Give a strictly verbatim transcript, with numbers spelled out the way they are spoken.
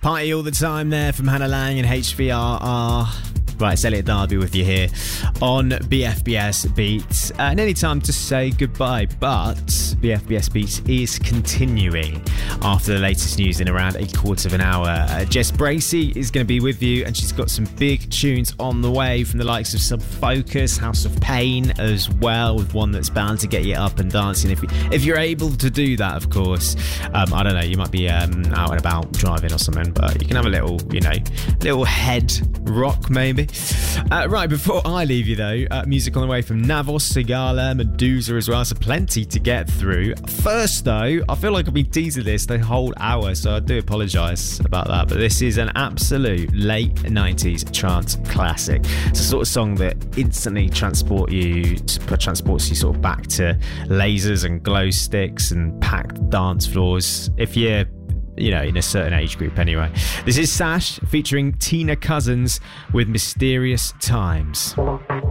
Party all the time there from Hannah Lang and H V R R. Right, it's Elliot Darby with you here on B F B S Beats. Uh, and any time to say goodbye, but B F B S Beats is continuing after the latest news in around a quarter of an hour. Uh, Jess Bracey is going to be with you, and she's got some big tunes on the way from the likes of Sub Focus, House of Pain as well, with one that's bound to get you up and dancing. If, you, if you're able to do that, of course. Um, I don't know, you might be um, out and about driving or something, but you can have a little, you know, little head rock maybe. Uh, right, before I leave you though, uh, music on the way from Navos, Sigala, Medusa as well, so plenty to get through. First though, I feel like I've been teasing this the whole hour, so I do apologise about that, but this is an absolute late nineties trance classic. It's a sort of song that instantly transport you, transports you sort of back to lasers and glow sticks and packed dance floors. If you're you know, in a certain age group anyway. This is Sash featuring Tina Cousins with Mysterious Times.